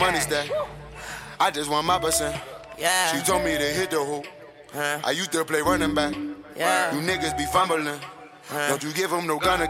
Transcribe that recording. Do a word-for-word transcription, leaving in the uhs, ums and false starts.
money stack. I just want my percent. Yeah. She told me to hit the hoop. Huh. I used to play running back. Yeah. You niggas be fumbling. Huh. Don't you give them no gun again.